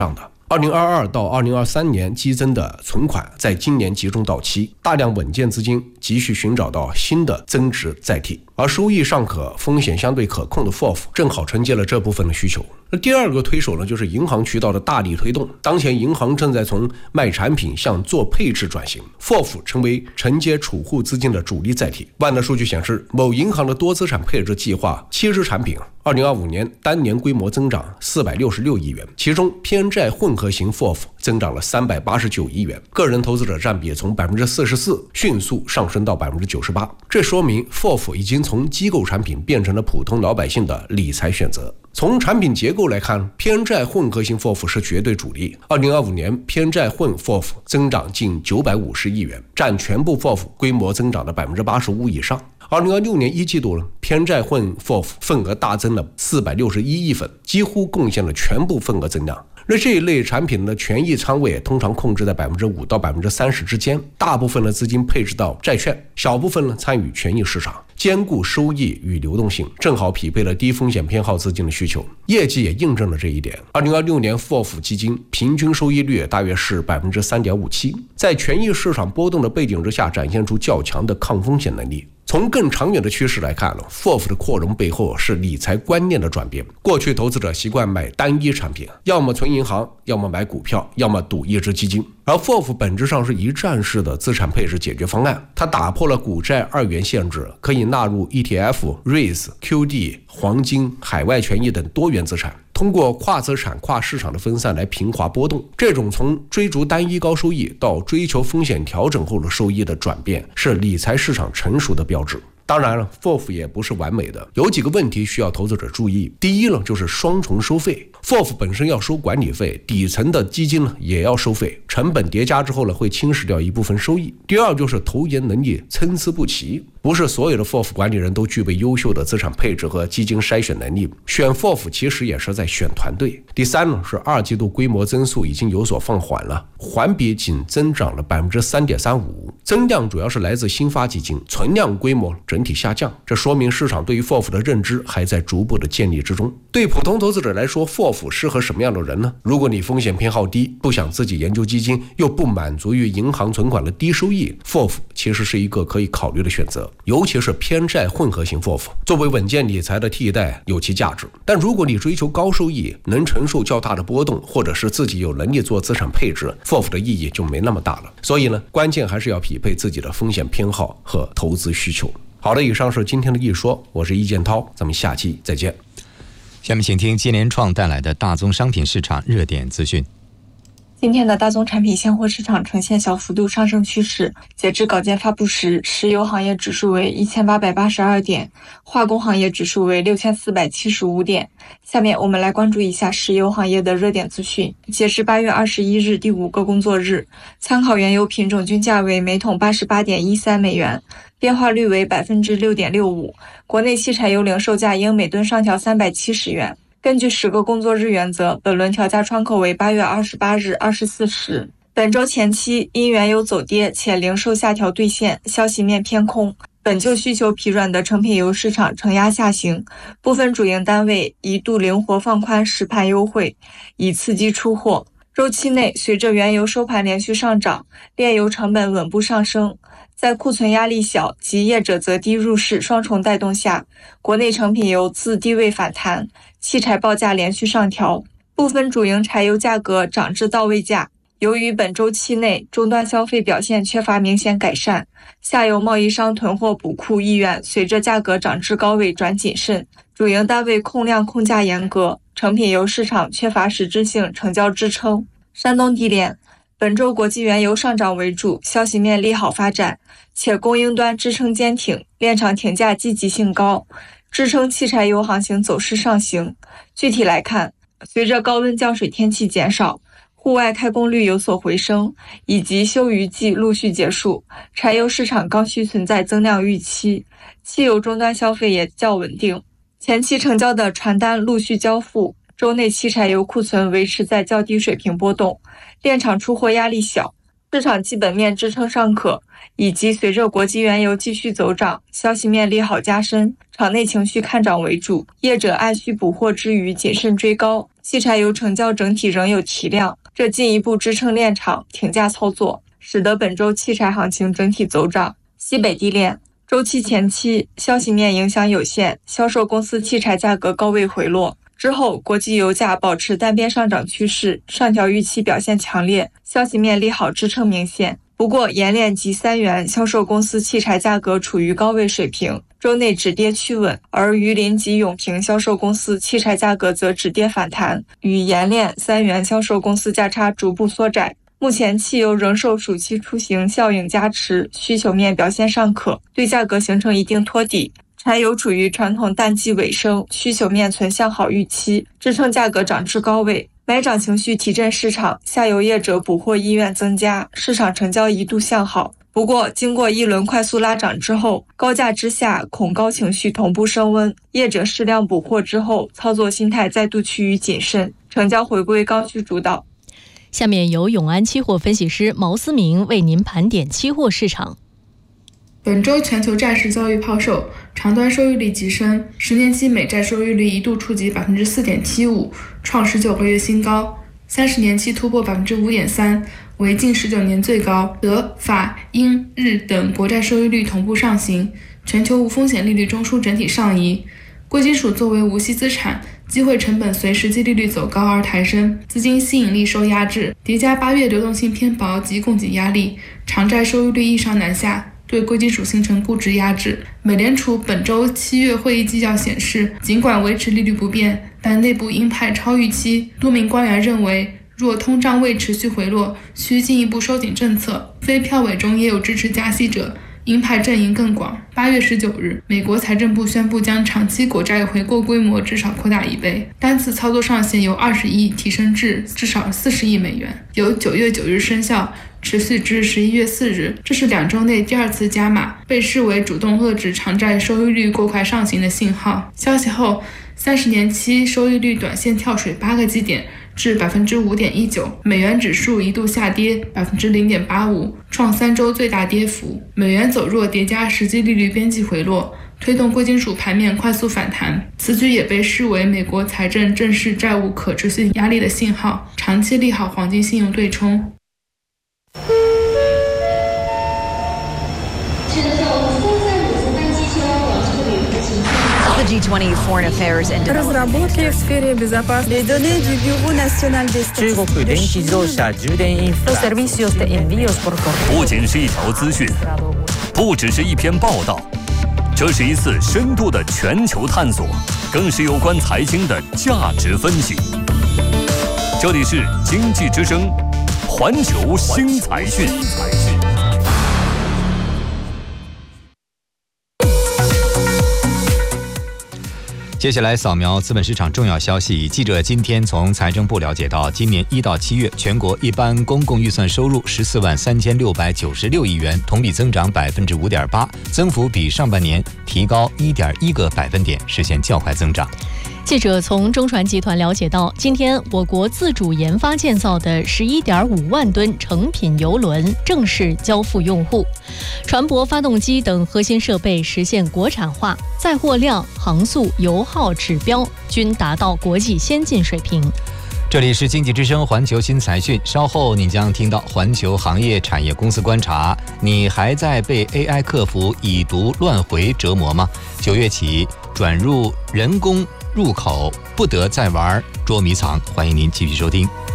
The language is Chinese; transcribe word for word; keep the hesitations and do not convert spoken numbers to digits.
上的。二零二二到二零二三年激增的存款在今年集中到期，大量稳健资金急需寻找到新的增值载体，而收益尚可、风险相对可控的 F O F 正好承接了这部分的需求。那第二个推手呢，就是银行渠道的大力推动。当前银行正在从卖产品向做配置转型 ，F O F 成为承接储户资金的主力载体。万的数据显示，某银行的多资产配置计划七只产品，二零二五年单年规模增长四百六十六亿元，其中偏债混合型 F O F 增长了三百八十九亿元，个人投资者占比从 百分之四十四 迅速上升到 百分之九十八。这说明 F O F 已经从机构产品变成了普通老百姓的理财选择。从产品结构来看，偏债混合型 F O F 是绝对主力。二零二五年偏债混 F O F 增长近九百五十亿元，占全部 F O F 规模增长的 百分之八十五 以上。二零二六年一季度，偏债混 F O F 份额大增了四百六十一亿份，几乎贡献了全部份额增量。那这一类产品的权益仓位通常控制在 百分之五 到 百分之三十 之间，大部分的资金配置到债券，小部分呢参与权益市场，兼顾收益与流动性，正好匹配了低风险偏好资金的需求。业绩也印证了这一点。二零二六年 F O F 基金平均收益率大约是 百分之三点五七， 在权益市场波动的背景之下，展现出较强的抗风险能力。从更长远的趋势来看 F O F 的扩容背后是理财观念的转变。过去投资者习惯买单一产品，要么存银行，要么买股票，要么赌一只基金。而 F O F 本质上是一站式的资产配置解决方案，它打破了股债二元限制，可以纳入 E T F、R E I S、Q D、黄金、海外权益等多元资产，通过跨资产、跨市场的分散来平滑波动。这种从追逐单一高收益到追求风险调整后的收益的转变，是理财市场成熟的标志。当然了 F O F 也不是完美的，有几个问题需要投资者注意。第一呢，就是双重收费。 F O F 本身要收管理费，底层的基金呢也要收费，成本叠加之后呢会侵蚀掉一部分收益。第二就是投研能力参差不齐，不是所有的 F O F 管理人都具备优秀的资产配置和基金筛选能力，选 F O F 其实也是在选团队。第三呢是二季度规模增速已经有所放缓了，环比仅增长了 百分之三点三五， 增量主要是来自新发基金，存量规模整体下降，这说明市场对于 F O F 的认知还在逐步的建立之中。对普通投资者来说， F O F 适合什么样的人呢？如果你风险偏好低，不想自己研究基金，又不满足于银行存款的低收益， F O F 其实是一个可以考虑的选择，尤其是偏债混合型 F O F 作为稳健理财的替代有其价值。但如果你追求高收益，能承受较大的波动，或者是自己有能力做资产配置， F O F 的意义就没那么大了。所以呢，关键还是要匹配自己的风险偏好和投资需求。好的，以上是今天的易说，我是易建涛，咱们下期再见。 下面请听金联创带来的大宗商品市场热点资讯。 今天的大宗产品现货市场呈现小幅度上升趋势，截至稿件发布时，石油行业指数为一千八百八十二点，化工行业指数为六千四百七十五点。下面我们来关注一下石油行业的热点资讯。截至八月二十一日第五个工作日，参考原油品种均价为每桶八十八点一三美元，变化率为 百分之六点六五， 国内汽柴油零售价应每吨上调三百七十元。根据十个工作日原则，本轮调价窗口为八月二十八日二十四时。本周前期因原油走跌且零售下调兑现，消息面偏空，本就需求疲软的成品油市场承压下行，部分主营单位一度灵活放宽实盘优惠，以刺激出货。周期内，随着原油收盘连续上涨，炼油成本稳步上升，在库存压力小及业者择低入市双重带动下，国内成品油自低位反弹，汽柴报价连续上调，部分主营柴油价格涨至到位价。由于本周期内终端消费表现缺乏明显改善，下游贸易商囤货补库意愿随着价格涨至高位转谨慎，主营单位控量控价严格，成品油市场缺乏实质性成交支撑。山东地炼本周国际原油上涨为主，消息面利好发展，且供应端支撑坚挺，炼厂停价积极性高，支撑汽柴油行情走势上行。具体来看，随着高温降水天气减少，户外开工率有所回升，以及休渔季陆续结束，柴油市场刚需存在增量预期，汽油终端消费也较稳定。前期成交的传单陆续交付，周内汽柴油库存维持在较低水平波动，炼厂出货压力小。 市场基本面支撑尚可，以及随着国际原油继续走涨，消息面利好加深，场内情绪看涨为主，业者按需补货之余谨慎追高，汽柴油成交整体仍有提量，这进一步支撑炼厂挺价操作，使得本周汽柴行情整体走涨。西北地链周期前期消息面影响有限，销售公司汽柴价格高位回落。之后，国际油价保持单边上涨趋势，上调预期表现强烈，消息面利好支撑明显。不过，冶炼及三元销售公司汽柴价格处于高位水平，周内止跌趋稳，而榆林及永平销售公司汽柴价格则止跌反弹，与冶炼、三元销售公司价差逐步缩窄。目前汽油仍受暑期出行效应加持，需求面表现尚可，对价格形成一定托底。柴油处于传统淡季尾声，需求面存向好预期，支撑价格涨至高位。买涨情绪提振市场，下游业者补货意愿增加，市场成交一度向好。不过，经过一轮快速拉涨之后，高价之下恐高情绪同步升温，业者适量补货之后，操作心态再度趋于谨慎，成交回归刚需主导。 下面由永安期货分析师毛思明为您盘点期货市场。 本周全球债市交易抛售，长端收益率急升，十年期美债收益率一度触及 百分之四点七五， 创十九个月新高，三十年期突破 百分之五点三， 为近十九年最高。德、法、英、日等国债收益率同步上行，全球无风险利率中枢整体上移。贵金属作为无息资产，机会成本随实际利率走高而抬升，资金吸引力受压制，叠加八月流动性偏薄及供给压力，长债收益率易上难下，对贵金属形成估值压制。美联储本周七月会议纪要显示，尽管维持利率不变，但内部鹰派超预期。多名官员认为，若通胀未持续回落，需进一步收紧政策。非票委中也有支持加息者，鹰派阵营更广。八月十九日，美国财政部宣布将长期国债回购规模至少扩大一倍，单次操作上限由二十亿提升至至少四十亿美元，由九月九日生效，持续至十一月四日，这是两周内第二次加码，被视为主动遏制长债收益率过快上行的信号。消息后，三十年期收益率短线跳水八个基点至 百分之五点一九， 美元指数一度下跌 百分之零点八五， 创三周最大跌幅。美元走弱叠加实际利率边际回落，推动贵金属盘面快速反弹，此举也被视为美国财政正视债务可持续压力的信号，长期利好黄金信用对冲。 G twenty foreign affairs and разработки в сфере безопасности. Les données du Bureau national des statistiques. 中国電気自動車充電インフラ。 Servicios de envíos por correo. 不仅是一条资讯，不只是一篇报道，这是一次深度的全球探索，更是有关财经的价值分析。这里是经济之声，环球新财讯。 接下来扫描资本市场重要消息。记者今天从财政部了解到，今年一到七月，全国一般公共预算收入十四万三千六百九十六亿元，同比增长百分之五点八，增幅比上半年提高一点一个百分点，实现较快增长。 记者从中船集团了解到，今天我国自主研发建造的 十一点五万吨成品邮轮正式交付用户，船舶发动机等核心设备实现国产化，载货量、航速、油耗指标均达到国际先进水平。 这里是经济之声环球新财讯，稍后你将听到环球行业产业公司观察。你还在被 A I 客服已读乱回折磨吗？九月起转入人工入口，不得再玩捉迷藏。欢迎您继续收听。